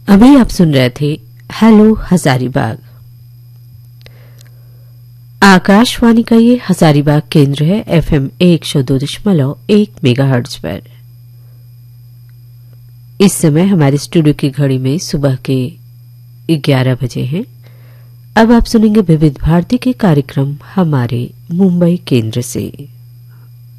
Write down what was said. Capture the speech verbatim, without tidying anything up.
अभी आप सुन रहे थे हेलो हजारीबाग। आकाशवाणी का ये हजारीबाग केंद्र है एफएम एक सौ दो दशमलव एक मेगाहर्ट्ज पर। इस समय हमारे स्टूडियो की घड़ी में सुबह के ग्यारह बजे हैं। अब आप सुनेंगे विविध भारती के कार्यक्रम हमारे मुंबई केंद्र से।